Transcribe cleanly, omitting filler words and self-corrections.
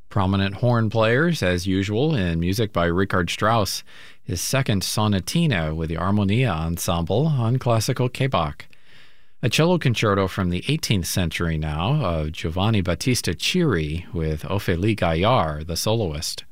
Prominent horn players, as usual, in music by Richard Strauss, his second sonatina with the Armonia Ensemble on classical K-Bach. A cello concerto from the 18th century now of Giovanni Battista Ciri with Ophélie Gaillard, the soloist.